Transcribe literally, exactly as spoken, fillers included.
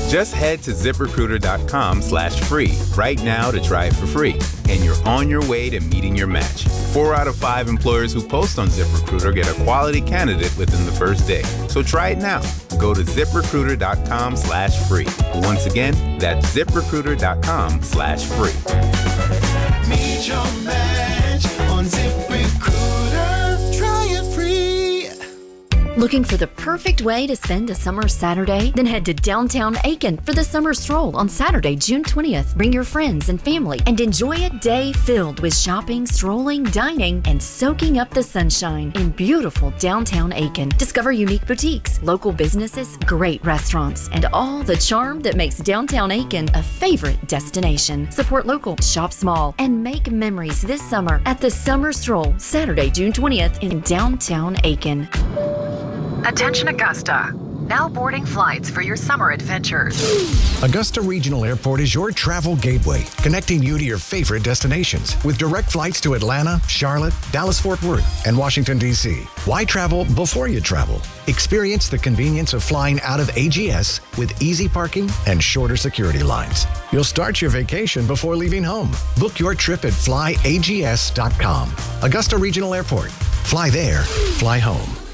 Just head to ZipRecruiter.com slash free right now to try it for free. And you're on your way to meeting your match. Four out of five employers who post on ZipRecruiter get a quality candidate within the first day. So try it now. Go to ZipRecruiter.com slash free. Once again, that's ZipRecruiter.com slash free. Meet your match on ZipRecruiter. Try it free. Looking for the perfect way to spend a summer Saturday? Then head to downtown Aiken for the summer stroll on Saturday, June twentieth. Bring your friends and family and enjoy a day filled with shopping, strolling, dining, and soaking up the sunshine in beautiful downtown Aiken. Discover unique boutiques, local businesses, great restaurants, and all the charm that makes downtown Aiken a favorite destination. Support local, shop small, and make memories this summer at the Summer Stroll, Saturday, June twentieth in downtown Aiken. Attention Augusta. Now boarding flights for your summer adventures. Augusta Regional Airport is your travel gateway, connecting you to your favorite destinations with direct flights to Atlanta, Charlotte, Dallas-Fort Worth, and Washington, D C. Why travel before you travel? Experience the convenience of flying out of A G S with easy parking and shorter security lines. You'll start your vacation before leaving home. Book your trip at fly A G S dot com. Augusta Regional Airport. Fly there, fly home.